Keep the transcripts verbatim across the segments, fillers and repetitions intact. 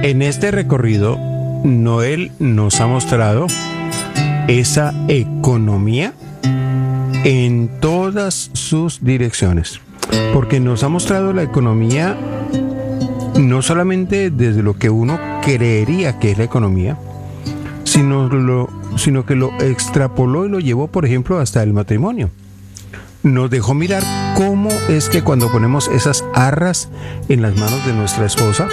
En este recorrido, Noel nos ha mostrado esa economía en todas sus direcciones, porque nos ha mostrado la economía no solamente desde lo que uno creería que es la economía, sino, lo, sino que lo extrapoló y lo llevó, por ejemplo, hasta el matrimonio. Nos dejó mirar cómo es que cuando ponemos esas arras en las manos de nuestra esposa,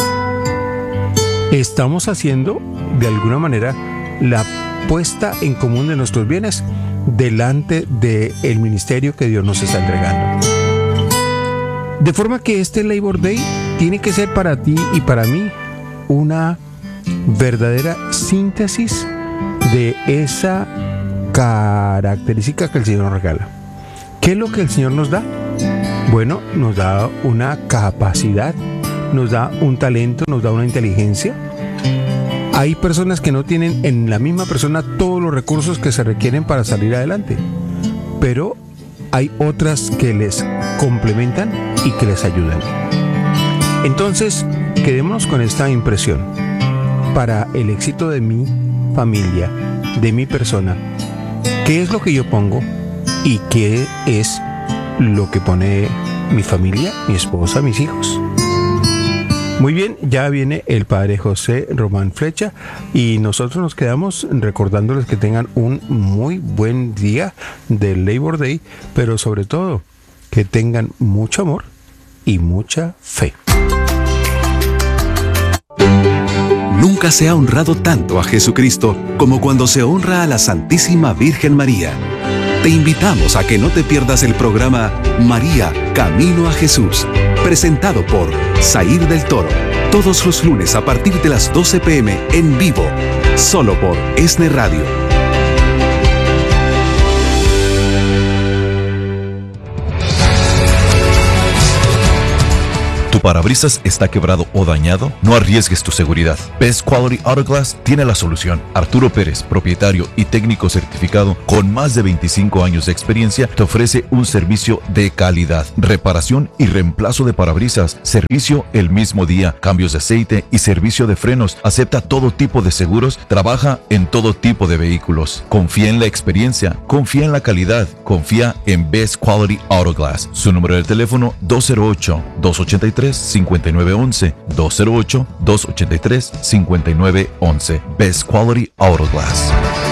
estamos haciendo de alguna manera la puesta en común de nuestros bienes delante del ministerio que Dios nos está entregando. De forma que este Labor Day tiene que ser para ti y para mí una verdadera síntesis de esa característica que el Señor nos regala. ¿Qué es lo que el Señor nos da? Bueno, nos da una capacidad, nos da un talento, nos da una inteligencia. Hay personas que no tienen en la misma persona todos los recursos que se requieren para salir adelante, pero hay otras que les complementan y que les ayudan. Entonces, quedémonos con esta impresión. Para el éxito de mi familia, de mi persona, ¿qué es lo que yo pongo y qué es lo que pone mi familia, mi esposa, mis hijos? Muy bien, ya viene el padre José Román Flecha y nosotros nos quedamos recordándoles que tengan un muy buen día del Labor Day, pero sobre todo que tengan mucho amor y mucha fe. Nunca se ha honrado tanto a Jesucristo como cuando se honra a la Santísima Virgen María. Te invitamos a que no te pierdas el programa María, Camino a Jesús, presentado por Zair del Toro, todos los lunes a partir de las doce pe eme en vivo, solo por ESNE Radio. ¿Tu parabrisas está quebrado o dañado? No arriesgues tu seguridad. Best Quality Auto Glass tiene la solución. Arturo Pérez, propietario y técnico certificado con más de veinticinco años de experiencia, te ofrece un servicio de calidad, reparación y reemplazo de parabrisas, servicio el mismo día, cambios de aceite y servicio de frenos. Acepta todo tipo de seguros, trabaja en todo tipo de vehículos. Confía en la experiencia, confía en la calidad, confía en Best Quality Auto Glass. Su número de teléfono dos cero ocho, dos ocho tres, cinco nueve uno uno, dos cero ocho, dos ocho tres, cinco nueve uno uno. Best Quality Auto Glass.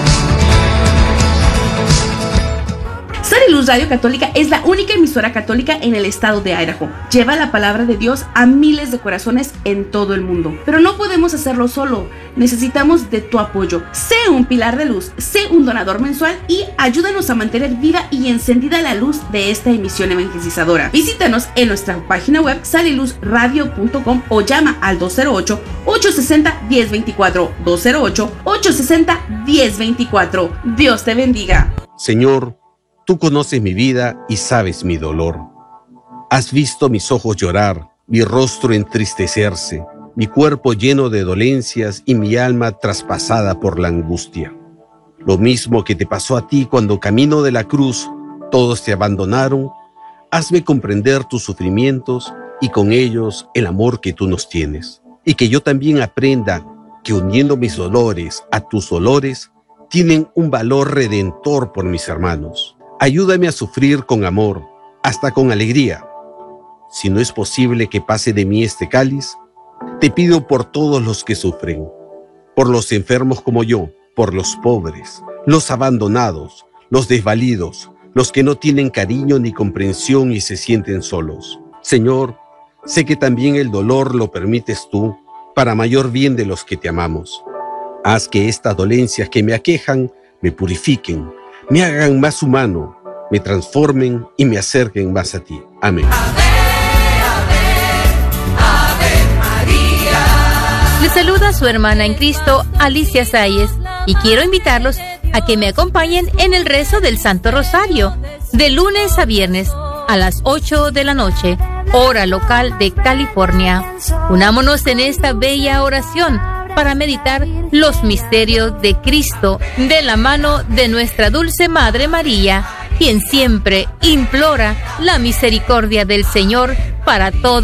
Sal y Luz Radio Católica es la única emisora católica en el estado de Idaho. Lleva la palabra de Dios a miles de corazones en todo el mundo. Pero no podemos hacerlo solo. Necesitamos de tu apoyo. Sé un pilar de luz, sé un donador mensual y ayúdanos a mantener viva y encendida la luz de esta emisión evangelizadora. Visítanos en nuestra página web sal y luz radio punto com o llama al dos cero ocho, ocho seis cero, uno cero dos cuatro, dos cero ocho, ocho seis cero, uno cero dos cuatro. Dios te bendiga. Señor, tú conoces mi vida y sabes mi dolor. Has visto mis ojos llorar, mi rostro entristecerse, mi cuerpo lleno de dolencias y mi alma traspasada por la angustia. Lo mismo que te pasó a ti cuando camino de la cruz todos te abandonaron, hazme comprender tus sufrimientos y con ellos el amor que tú nos tienes. Y que yo también aprenda que uniendo mis dolores a tus dolores, tienen un valor redentor por mis hermanos. Ayúdame a sufrir con amor, hasta con alegría. Si no es posible que pase de mí este cáliz, te pido por todos los que sufren, por los enfermos como yo, por los pobres, los abandonados, los desvalidos, los que no tienen cariño ni comprensión y se sienten solos. Señor, sé que también el dolor lo permites tú, para mayor bien de los que te amamos. Haz que estas dolencias que me aquejan me purifiquen, me hagan más humano, me transformen y me acerquen más a ti. Amén. Les saluda su hermana en Cristo, Alicia Sáez, y quiero invitarlos a que me acompañen en el rezo del Santo Rosario, de lunes a viernes, a las ocho de la noche, hora local de California. Unámonos en esta bella oración para meditar los misterios de Cristo de la mano de nuestra dulce Madre María, quien siempre implora la misericordia del Señor para todos.